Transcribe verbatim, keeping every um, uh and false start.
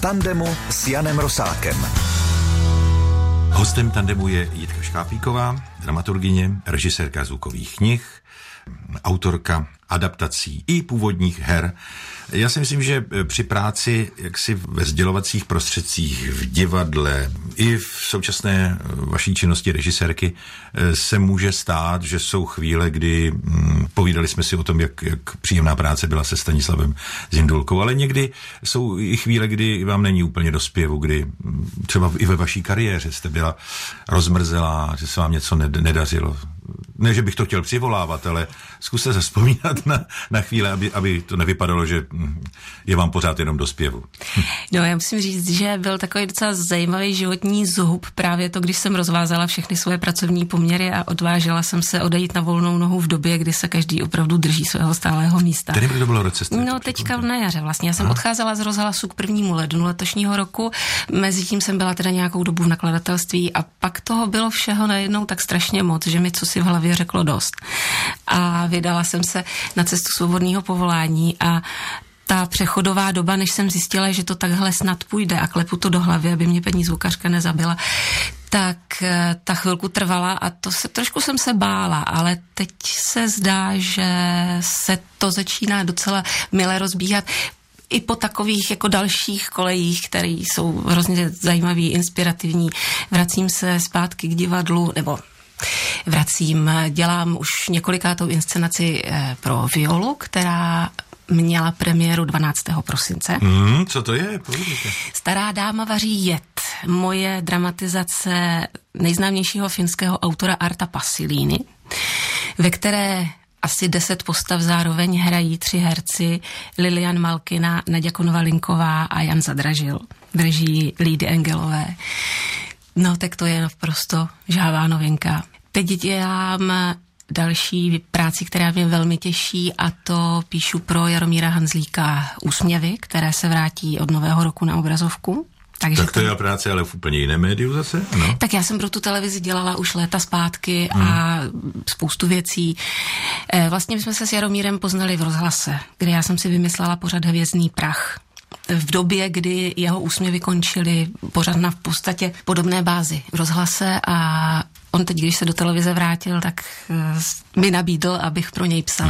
tandemu s Janem Rosákem. Hostem tandemu je Jitka Škápíková, dramaturgyně, režisérka zvukových knih, autorka adaptací i původních her. Já si myslím, že při práci jaksi ve sdělovacích prostředcích, v divadle i v současné vaší činnosti režisérky se může stát, že jsou chvíle, kdy hm, povídali jsme si o tom, jak, jak příjemná práce byla se Stanislavem Zindulkou, ale někdy jsou i chvíle, kdy vám není úplně do zpěvu, kdy hm, třeba i ve vaší kariéře jste byla rozmrzelá, že se vám něco nedařilo. Ne, že bych to chtěl přivolávat, ale zkuste se vzpomínat na, na chvíle, aby, aby to nevypadalo, že je vám pořád jenom do zpěvu. No, já musím říct, že byl takový docela zajímavý životní zhub právě to, když jsem rozvázala všechny svoje pracovní poměry a odvážela jsem se odejít na volnou nohu v době, kdy se každý opravdu drží svého stálého místa. Tedy to bylo roce? No, teďka na jaře vlastně. Já jsem Aha. odcházela z rozhlasu k prvnímu lednu letošního roku, mezitím jsem byla teda nějakou dobu v nakladatelství a pak toho bylo všeho najednou tak strašně moc, že mi co si v hlavě řeklo dost. A vydala jsem se na cestu svobodného povolání a ta přechodová doba, než jsem zjistila, že to takhle snad půjde a klepu to do hlavy, aby mě paní zvukařka nezabila, tak ta chvilku trvala a to se trošku jsem se bála, ale teď se zdá, že se to začíná docela mile rozbíhat i po takových jako dalších kolejích, které jsou hrozně zajímavý, inspirativní. Vracím se zpátky k divadlu, nebo vracím, dělám už několikátou inscenaci pro violu, která měla premiéru dvanáctého prosince. Mm, co to je? Povídejte. Stará dáma vaří jed. Moje dramatizace nejznámějšího finského autora Arta Pasilíny, ve které asi deset postav zároveň hrají tři herci, Lilian Malkina, Naďa Konvalinková a Jan Zadražil. Drží lídy Engelové. No, tak to je naprosto žhavá novinka. Teď dělám další práci, která mě velmi těší, a to píšu pro Jaromíra Hanzlíka Úsměvy, které se vrátí od nového roku na obrazovku. Takže tak to je práce, ale v úplně jiném médiu zase? No. Tak já jsem pro tu televizi dělala už léta zpátky hmm. a spoustu věcí. Vlastně my jsme se s Jaromírem poznali v rozhlase, kde já jsem si vymyslela pořad Hvězdný prach. V době, kdy jeho Úsměvy končily pořád na v podstatě podobné bázi v rozhlase a on teď, když se do televize vrátil, tak mi nabídl, abych pro něj psala.